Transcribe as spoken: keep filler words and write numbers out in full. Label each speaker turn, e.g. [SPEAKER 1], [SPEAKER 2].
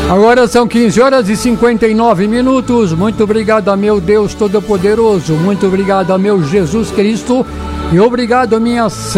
[SPEAKER 1] Agora são quinze horas e cinquenta e nove minutos. Muito obrigado a meu Deus Todo-Poderoso. Muito obrigado a meu Jesus Cristo. E obrigado a minha